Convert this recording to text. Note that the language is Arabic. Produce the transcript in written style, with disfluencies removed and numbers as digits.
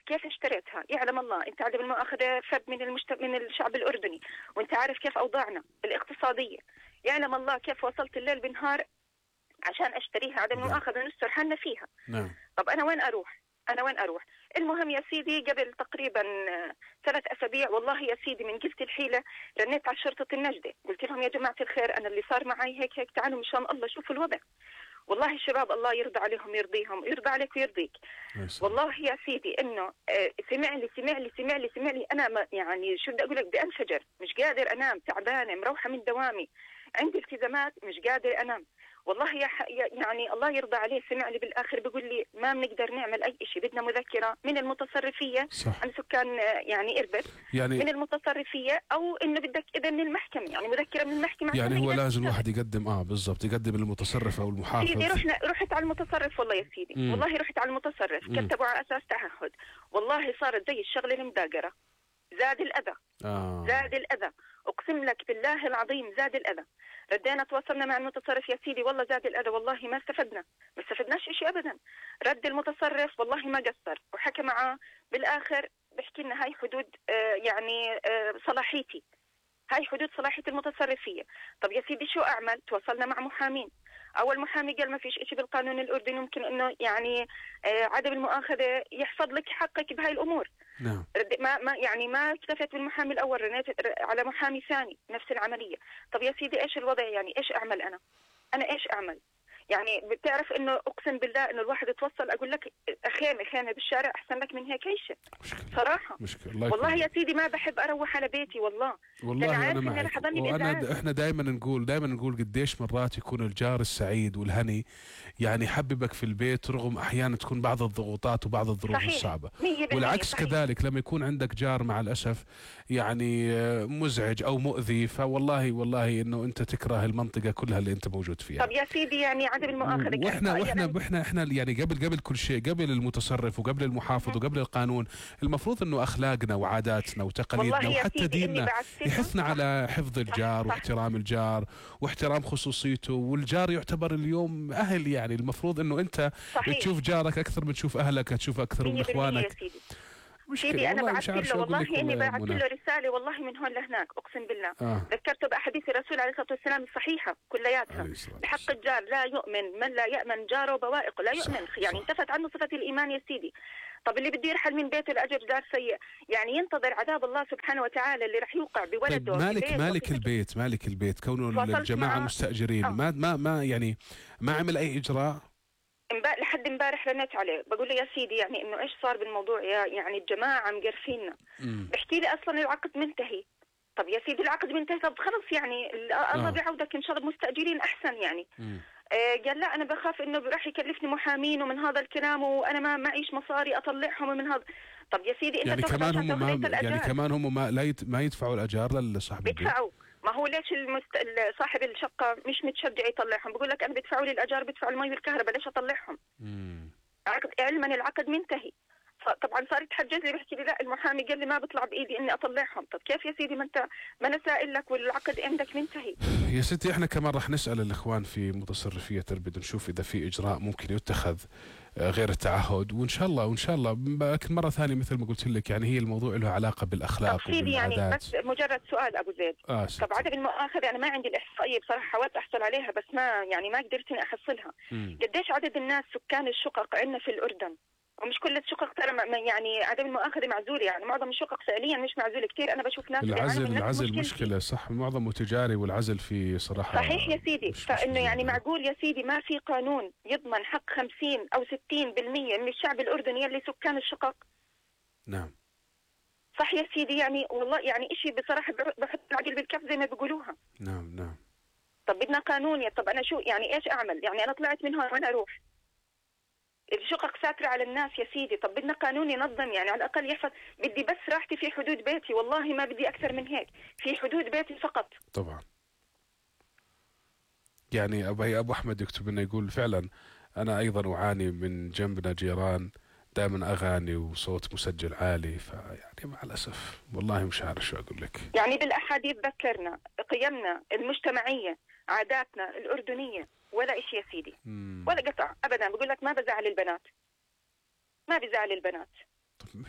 كيف اشتريتها يعلم الله. انت عدم المؤاخذة فب من الشعب الأردني، وانت عارف كيف أوضاعنا الاقتصادية، يعلم الله كيف وصلت الليل بنهار عشان اشتريها. عدم المؤاخذة نستر حالنا فيها. نعم. طب أنا وين أروح؟ المهم يا سيدي قبل تقريبا 3 أسابيع والله يا سيدي من قلت الحيلة رنيت على شرطة النجدة، قلت لهم يا جماعة الخير أنا اللي صار معي هيك تعالوا مشان الله شوفوا الوضع. والله الشباب الله يرضى عليهم يرضيهم، يرضى عليك ويرضيك. والله يا سيدي انه سمع لي انا يعني شو بدي اقول لك، بدي انفجر، مش قادر انام، تعبانه مروحه من دوامي، عندي التزامات، مش قادر انام. والله يعني الله يرضى عليه سمع لي بالاخر بيقول لي ما بنقدر نعمل اي شيء، بدنا مذكره من المتصرفيه عن سكان يعني اربد، يعني من المتصرفيه، او انه بدك اذا من المحكمه، يعني مذكره من المحكمه. يعني هو لازم الواحد يقدم بالضبط، يقدم المتصرف او المحافظ. سيدي رحت على المتصرف والله يا سيدي. والله رحت على المتصرف كتبوا على اساس تعهد. والله صارت زي الشغله المداقره، زاد الاذى. زاد الاذى، اقسم لك بالله العظيم زاد الاذى. ردينا تواصلنا مع المتصرف يا سيدي والله زاد الأذى، والله ما استفدناش شيء أبدا. رد المتصرف والله ما قصر وحكى معه بالآخر، بحكي لنا هاي حدود يعني صلاحيتي، هاي حدود صلاحية المتصرفية. طب يا سيدي شو أعمل؟ تواصلنا مع محامين. أول محامي قال ما فيش إشي بالقانون الأردني ممكن إنه يعني عدم المؤاخذة يحفظ لك حقك بهاي الأمور. نعم. ما اكتفيت بالمحامي الأول، رنيت على محامي ثاني نفس العملية. طب يا سيدي إيش الوضع؟ يعني إيش أعمل أنا إيش أعمل؟ يعني بتعرف إنه أقسم بالله إنه الواحد يتوصل أقول لك خيمة بالشارع أحسن لك من هيك عيشة صراحة. والله يا سيدي ما بحب أروح على بيتي والله أنا معك. إحنا دائما نقول قديش مرات يكون الجار السعيد والهني يعني يحببك في البيت رغم أحيانا تكون بعض الضغوطات وبعض الظروف الصعبة، والعكس كذلك لما يكون عندك جار مع الأسف يعني مزعج أو مؤذي، فوالله إنه أنت تكره المنطقة كلها اللي أنت موجود فيها. طب يا سيدي يعني عدم المؤاخذة واحنا يعني قبل كل شيء، قبل المتصرف وقبل المحافظ وقبل القانون، المفروض انه اخلاقنا وعاداتنا وتقاليدنا وحتى ديننا يحثنا على حفظ الجار واحترام الجار واحترام خصوصيته، والجار يعتبر اليوم اهل، يعني المفروض انه انت تشوف جارك اكثر من تشوف اهلك، تشوف اكثر من اخوانك. سيدي أنا بعثت له والله إني بعثت له رسالة والله من هون لهناك أقسم بالله. ذكرته بأحاديث الرسول عليه الصلاة والسلام الصحيحة كلياتها بحق الجار. لا يؤمن من لا يأمن جاره بوائقه، لا يؤمن يعني انتفت عنه صفة الإيمان يا سيدي. طب اللي بده يرحل من بيته لأجر جار سيء يعني ينتظر عذاب الله سبحانه وتعالى اللي رح يوقع بولده. طيب مالك البيت كونه الجماعة مستأجرين ما يعني ما عمل أي إجراء؟ لحد امبارح رنيت عليه بقول له يا سيدي يعني انه ايش صار بالموضوع، يعني الجماعه مقرفيننا. بحكي لي اصلا العقد منتهي. طب يا سيدي العقد منتهي، طب خلص يعني الله بيعودك ان شاء الله مستاجرين احسن يعني. قال لا انا بخاف انه راح يكلفني محامين ومن هذا الكلام وانا ما معيش مصاري اطلعهم ومن هذا. طب يا سيدي انت يعني كمان هم ما يدفعوا الاجار لصاحب البيت؟ بيدفعوا. ما هو ليش صاحب الشقة مش متشجع يطلعهم؟ بقول لك أنا بدفعوا لي الأجار، بدفعوا المي والكهرباء، ليش أطلعهم؟ علما العقد منتهي. طبعا صار يتحجز لي بيحكي لي لا المحامي قال لي ما بطلع بإيدي إني أطلعهم. طب كيف يا سيدي ما أنا سائل لك والعقد عندك منتهي؟ يا ستي احنا كمان رح نسأل الإخوان في متصرفية اربد نشوف إذا في إجراء ممكن يتخذ غير التعهد، وإن شاء الله لكن مرة ثانية مثل ما قلت لك يعني هي الموضوع له علاقة بالأخلاق والعادات. يعني بس مجرد سؤال أبو زيد. طب عدم المؤاخذة أنا ما عندي الإحصائية بصراحة، حاولت أحصل عليها بس ما قدرت إني أحصلها. قديش عدد الناس سكان الشقق عندنا في الأردن؟ ومش كل الشقق ترى يعني عدم المؤاخذة معزولة، يعني معظم الشقق فعليا مش معزولة كثير. أنا بشوف ناس العزل مشكلة صح، معظمه تجاري والعزل في صراحة صحيح يا سيدي. فإنه يعني معقول يا سيدي ما في قانون يضمن حق 50 أو 60% من الشعب الأردني اللي سكان الشقق؟ نعم صح يا سيدي. يعني والله يعني إشي بصراحة بحط العقل بالكف زي ما بيقولوها. نعم. طب بدنا قانون طب أنا شو يعني إيش أعمل؟ يعني أنا طلعت من هون وين أروح؟ الشقق ساترة على الناس يا سيدي. طب بدنا قانون ينظم يعني على الأقل يحفظ. بدي بس راحتي في حدود بيتي، والله ما بدي أكثر من هيك، في حدود بيتي فقط. طبعا. يعني أبو أحمد يكتب لنا يقول فعلا أنا أيضا أعاني من جنبنا جيران دائما أغاني وصوت مسجل عالي، فيعني مع الأسف والله مش عارف شو أقول لك. يعني بالأحاديث ذكرنا قيمنا المجتمعية عاداتنا الأردنية ولا إشي يا سيدي ولا قطع أبدا. بقول لك ما بزعل البنات، ما بزعل البنات.